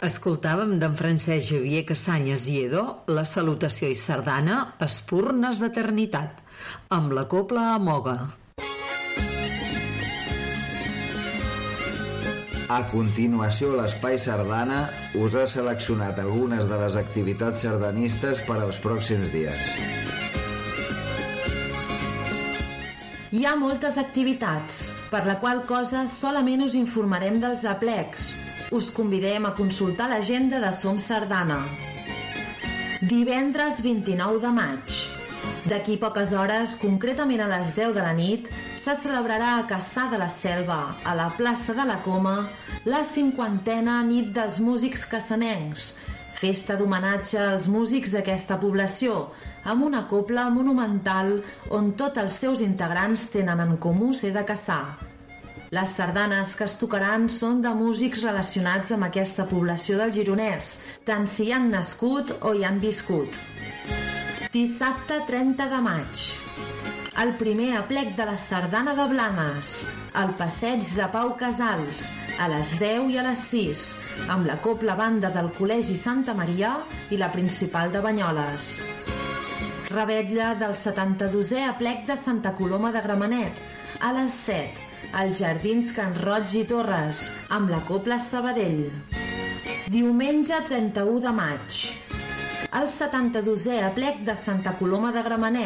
Escoltàvem d'en Francesc Xavier Cassanyes i Edó la salutació i sardana Espurnes d'Eternitat, amb la cobla a Moga. A continuació, l'Espai Sardana us ha seleccionat algunes de les activitats sardanistes per als pròxims dies. Hi ha moltes activitats, per la qual cosa solament us informarem dels aplecs. Us convidem a consultar l'agenda de Som Sardana. Divendres 29 de maig. D'aquí poques hores, concretament a les 10 de la nit, se celebrarà a Cassà de la Selva, a la plaça de la Coma, la 50a nit dels músics cassanencs, festa d'homenatge als músics d'aquesta població, amb una cobla monumental on tots els seus integrants tenen en comú ser de Cassà. Les sardanes que es tocaran són de músics relacionats amb aquesta població del Gironès, tant si hi han nascut o hi han viscut. Dissabte 30 de maig. El primer aplec de la Sardana de Blanes, al passeig de Pau Casals, a les 10 i a les 6, amb la cobla banda del Col·legi Santa Maria i la principal de Banyoles. Revetlla del 72è aplec de Santa Coloma de Gramenet, a les 7, als Jardins Can Roig i Torres, amb la cobla Sabadell. Diumenge 31 de maig. El 72è aplec de Santa Coloma de Gramenet,